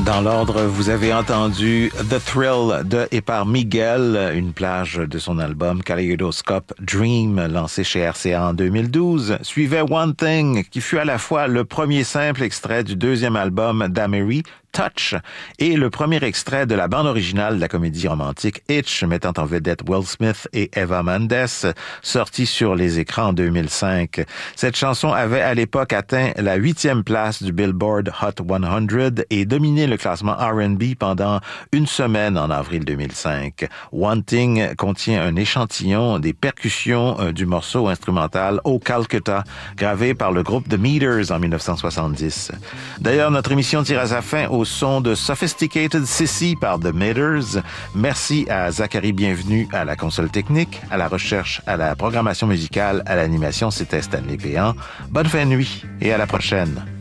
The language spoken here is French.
Dans l'ordre, vous avez entendu The Thrill de et par Miguel, une plage de son album Kaleidoscope Dream, lancé chez RCA en 2012. Suivait One Thing, qui fut à la fois le premier simple extrait du deuxième album d'Amery, Touch, et le premier extrait de la bande originale de la comédie romantique Hitch, mettant en vedette Will Smith et Eva Mendes, sorti sur les écrans en 2005. Cette chanson avait à l'époque atteint la 8e place du Billboard Hot 100 et dominé le classement R&B pendant une semaine en avril 2005. One Thing contient un échantillon des percussions du morceau instrumental Oh Calcutta, gravé par le groupe The Meters en 1970. D'ailleurs, notre émission tire à sa fin au son de Sophisticated Sissy par The Meters. Merci à Zachary Bienvenu à la console technique, à la recherche, à la programmation musicale, à l'animation, c'était Stanley Péan. Bonne fin de nuit et à la prochaine.